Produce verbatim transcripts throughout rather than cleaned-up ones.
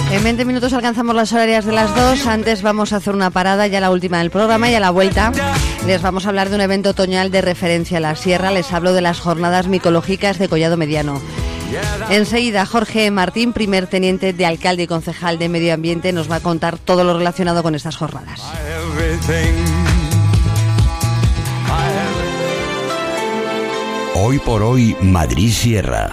En veinte minutos alcanzamos las horarias de las dos. Antes vamos a hacer una parada, ya la última del programa, y a la vuelta les vamos a hablar de un evento otoñal de referencia a la sierra. Les hablo de las jornadas micológicas de Collado Mediano. Enseguida, Jorge Martín, primer teniente de alcalde y concejal de Medio Ambiente, nos va a contar todo lo relacionado con estas jornadas. Hoy por hoy, Madrid Sierra.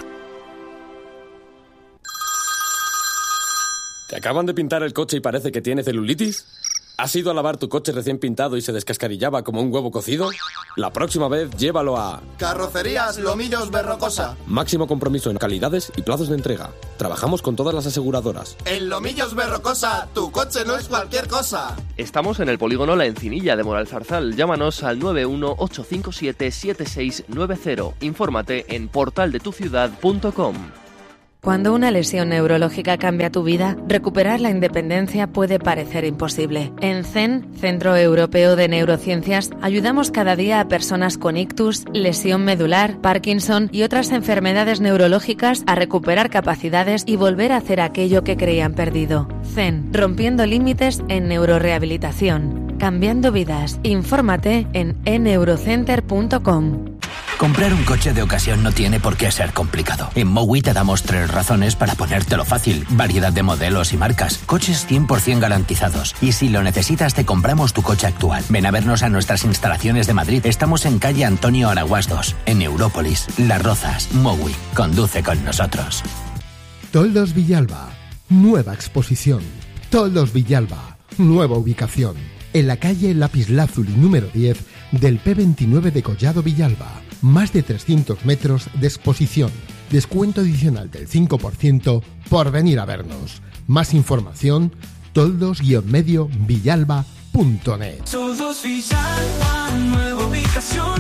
¿Te acaban de pintar el coche y parece que tiene celulitis? ¿Has ido a lavar tu coche recién pintado y se descascarillaba como un huevo cocido? La próxima vez llévalo a... Carrocerías Lomillos Berrocosa. Máximo compromiso en calidades y plazos de entrega. Trabajamos con todas las aseguradoras. En Lomillos Berrocosa, tu coche no es cualquier cosa. Estamos en el polígono La Encinilla de Moralzarzal. Llámanos al nueve uno ocho cinco siete siete seis nueve cero. Infórmate en portal de tu ciudad punto com. Cuando una lesión neurológica cambia tu vida, recuperar la independencia puede parecer imposible. En C E N, Centro Europeo de Neurociencias, ayudamos cada día a personas con ictus, lesión medular, Parkinson y otras enfermedades neurológicas a recuperar capacidades y volver a hacer aquello que creían perdido. C E N, rompiendo límites en neurorehabilitación. Cambiando vidas. Infórmate en e neurocenter punto com. Comprar un coche de ocasión no tiene por qué ser complicado. En Mowi te damos tres razones para ponértelo fácil. Variedad de modelos y marcas. Coches cien por ciento garantizados. Y si lo necesitas, te compramos tu coche actual. Ven a vernos a nuestras instalaciones de Madrid. Estamos en calle Antonio Araguas dos, en Európolis, Las Rozas. Mowi. Conduce con nosotros. Toldos Villalba. Nueva exposición. Toldos Villalba. Nueva ubicación. En la calle Lapislázuli número diez del P veintinueve de Collado Villalba. Más de trescientos metros de exposición. Descuento adicional del cinco por ciento por venir a vernos. Más información, toldos medio villalba punto net. Toldos Villalba, nueva ubicación.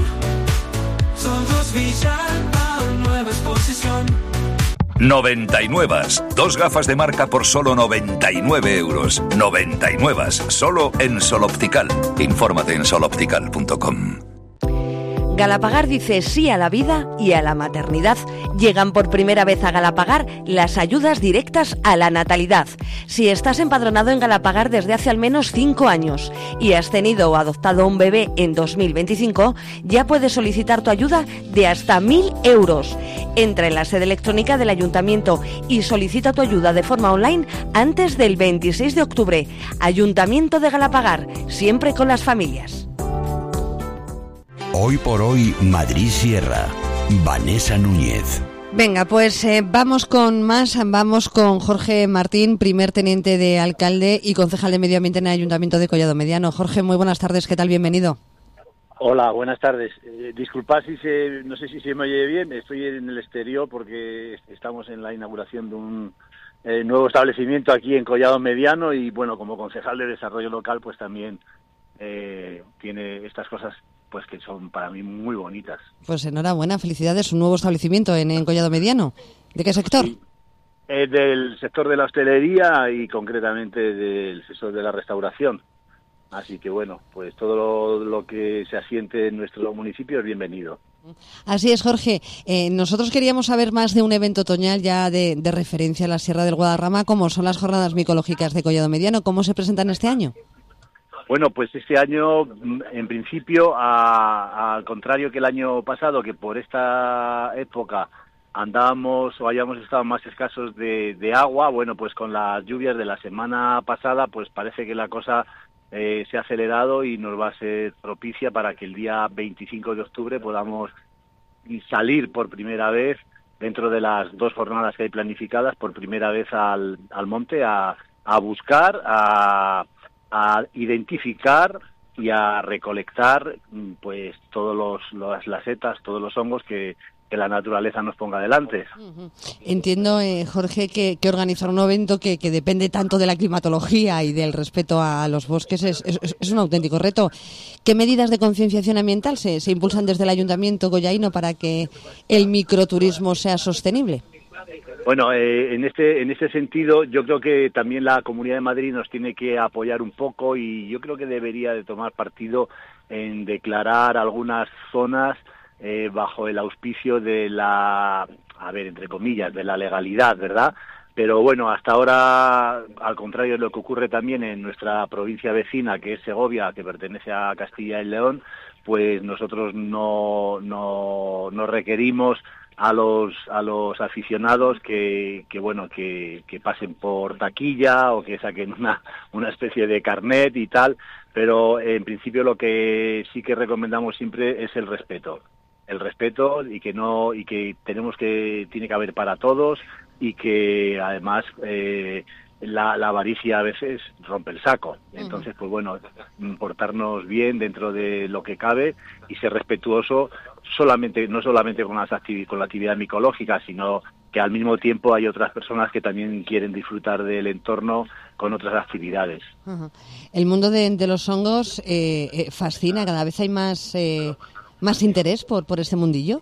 Toldos Villalba, nueva exposición. noventa y nueve. Dos gafas de marca por solo noventa y nueve euros. noventa y nueve. Solo en Sol Optical. Infórmate en sol optical punto com. Galapagar dice sí a la vida y a la maternidad. Llegan por primera vez a Galapagar las ayudas directas a la natalidad. Si estás empadronado en Galapagar desde hace al menos cinco años y has tenido o adoptado un bebé en dos mil veinticinco, ya puedes solicitar tu ayuda de hasta mil euros. Entra en la sede electrónica del Ayuntamiento y solicita tu ayuda de forma online antes del veintiséis de octubre. Ayuntamiento de Galapagar, siempre con las familias. Hoy por hoy, Madrid Sierra. Vanessa Núñez. Venga, pues eh, vamos con más, vamos con Jorge Martín, primer teniente de alcalde y concejal de Medio Ambiente en el Ayuntamiento de Collado Mediano. Jorge, muy buenas tardes, ¿qué tal? Bienvenido. Hola, buenas tardes. Eh, disculpad si se, no sé si se me oye bien, estoy en el exterior porque estamos en la inauguración de un eh, nuevo establecimiento aquí en Collado Mediano y bueno, como concejal de desarrollo local pues también eh, tiene estas cosas pues que son para mí muy bonitas. Pues enhorabuena, felicidades, un nuevo establecimiento en, en Collado Mediano. ¿De qué sector? Sí. Eh, del sector de la hostelería y concretamente del sector de la restauración. Así que bueno, pues todo lo, lo que se asiente en nuestro municipio es bienvenido. Así es, Jorge. Eh, nosotros queríamos saber más de un evento otoñal ya de, de referencia a la Sierra del Guadarrama, como son las jornadas micológicas de Collado Mediano. ¿Cómo se presentan este año? Bueno, pues este año, en principio, a, al contrario que el año pasado, que por esta época andábamos o hayamos estado más escasos de, de agua, bueno, pues con las lluvias de la semana pasada, pues parece que la cosa eh, se ha acelerado y nos va a ser propicia para que el día veinticinco de octubre podamos salir por primera vez, dentro de las dos jornadas que hay planificadas, por primera vez al, al monte a, a buscar, a... a identificar y a recolectar pues todos los, los las setas, todos los hongos que, que la naturaleza nos ponga delante. Uh-huh. Entiendo, eh, Jorge, que, que organizar un evento que, que depende tanto de la climatología y del respeto a los bosques es, es, es un auténtico reto. ¿Qué medidas de concienciación ambiental se, se impulsan desde el Ayuntamiento goyaíno para que el microturismo sea sostenible? Bueno, eh, en este en este sentido yo creo que también la Comunidad de Madrid nos tiene que apoyar un poco y yo creo que debería de tomar partido en declarar algunas zonas eh, bajo el auspicio de la, a ver, entre comillas, de la legalidad, ¿verdad? Pero bueno, hasta ahora, al contrario de lo que ocurre también en nuestra provincia vecina, que es Segovia, que pertenece a Castilla y León, pues nosotros no, no, no requerimos a los a los aficionados que, que bueno que, que pasen por taquilla o que saquen una, una especie de carnet y tal, pero en principio lo que sí que recomendamos siempre es el respeto. El respeto y que no y que tenemos que tiene que haber para todos y que además eh, la, la avaricia a veces rompe el saco. Entonces, pues bueno, portarnos bien dentro de lo que cabe y ser respetuoso solamente no solamente con las activi- con la actividad micológica, sino que al mismo tiempo hay otras personas que también quieren disfrutar del entorno con otras actividades. Uh-huh. El mundo de, de los hongos eh, eh, fascina, cada vez hay más eh, más interés por por este mundillo.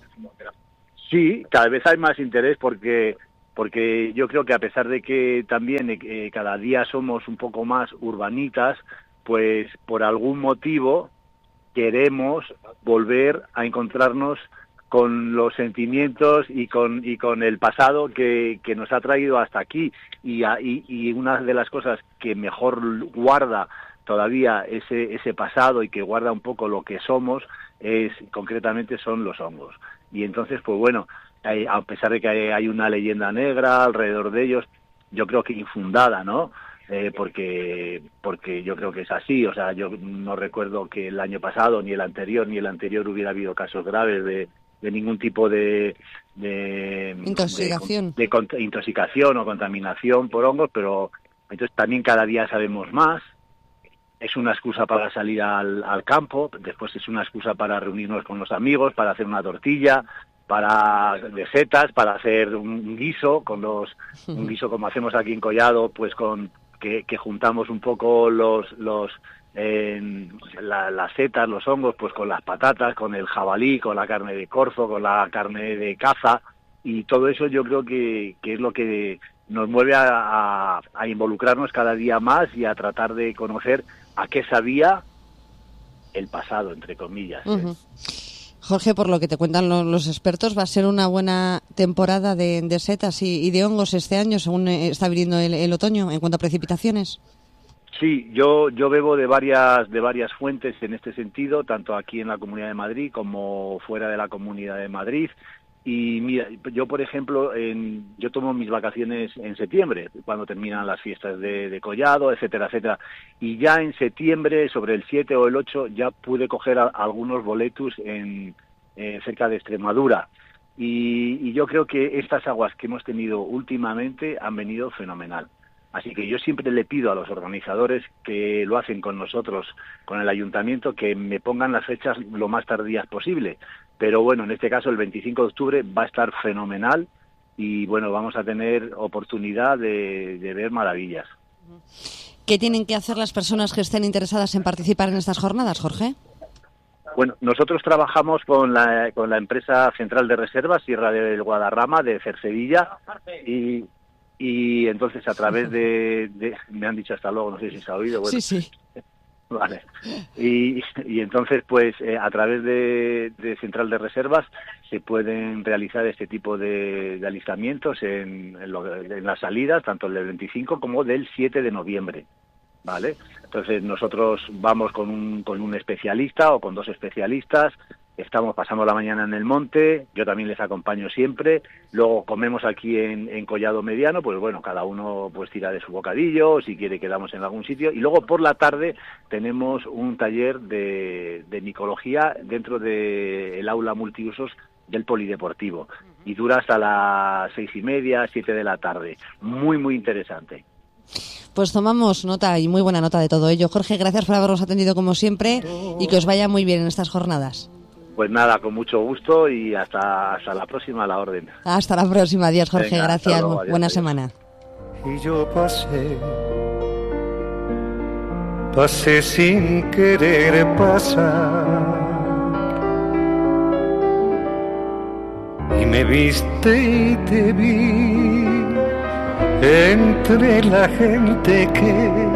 Sí, cada vez hay más interés porque porque yo creo que a pesar de que también eh, cada día somos un poco más urbanitas, pues por algún motivo queremos volver a encontrarnos con los sentimientos y con y con el pasado que, que nos ha traído hasta aquí y, a, y, y una de las cosas que mejor guarda todavía ese ese pasado y que guarda un poco lo que somos es concretamente son los hongos. Y entonces, pues bueno, hay, a pesar de que hay, hay una leyenda negra alrededor de ellos, yo creo que infundada, ¿no? Eh, porque porque yo creo que es así, o sea, yo no recuerdo que el año pasado, ni el anterior, ni el anterior hubiera habido casos graves de, de ningún tipo de, de intoxicación, de, de, de intoxicación o contaminación por hongos, pero entonces también cada día sabemos más. Es una excusa para salir al, al campo, después es una excusa para reunirnos con los amigos, para hacer una tortilla, para de setas, para hacer un guiso con los un guiso como hacemos aquí en Collado, pues con que, que juntamos un poco los los eh, la, las setas, los hongos, pues con las patatas, con el jabalí, con la carne de corzo, con la carne de caza, y todo eso yo creo que, que es lo que nos mueve a, a, a involucrarnos cada día más y a tratar de conocer a qué sabía el pasado, entre comillas. Uh-huh. ¿eh? Jorge, por lo que te cuentan los, los expertos, va a ser una buena temporada de, de setas y, y de hongos este año, según está viniendo el, el otoño, en cuanto a precipitaciones. Sí, yo yo bebo de varias de varias fuentes en este sentido, tanto aquí en la Comunidad de Madrid como fuera de la Comunidad de Madrid. Y mira, yo por ejemplo, en, yo tomo mis vacaciones en septiembre, cuando terminan las fiestas de, de Collado, etcétera, etcétera. Y ya en septiembre, sobre el siete o el ocho, ya pude coger a, a algunos boletus en eh, cerca de Extremadura. Y, y yo creo que estas aguas que hemos tenido últimamente han venido fenomenal. Así que yo siempre le pido a los organizadores que lo hacen con nosotros, con el ayuntamiento, que me pongan las fechas lo más tardías posible. Pero bueno, en este caso el veinticinco de octubre va a estar fenomenal y bueno, vamos a tener oportunidad de, de ver maravillas. ¿Qué tienen que hacer las personas que estén interesadas en participar en estas jornadas, Jorge? Bueno, nosotros trabajamos con la, con la empresa Central de Reservas, Sierra del Guadarrama, de Cercedilla, y, y entonces a través de, de... Me han dicho hasta luego, no sé si se ha oído. Bueno, sí, sí. Vale. Y, y entonces, pues, eh, a través de, de Central de Reservas se pueden realizar este tipo de, de alistamientos en, en, lo, en las salidas, tanto el del veinticinco como del siete de noviembre, ¿vale? Entonces nosotros vamos con un, con un especialista o con dos especialistas, estamos pasamos la mañana en el monte, yo también les acompaño siempre, luego comemos aquí en, en Collado Mediano, pues bueno, cada uno pues tira de su bocadillo, si quiere quedamos en algún sitio, y luego por la tarde tenemos un taller de, de micología dentro del aula multiusos del polideportivo, y dura hasta las seis y media, siete de la tarde, muy muy interesante. Pues tomamos nota y muy buena nota de todo ello. Jorge, gracias por habernos atendido como siempre y que os vaya muy bien en estas jornadas. Pues nada, con mucho gusto y hasta, hasta la próxima a la orden. Hasta la próxima. Adiós, Jorge. Venga, gracias. Luego, adiós, Buena adiós. semana. Y yo pasé, pasé sin querer pasar. Y me viste y te vi entre la gente que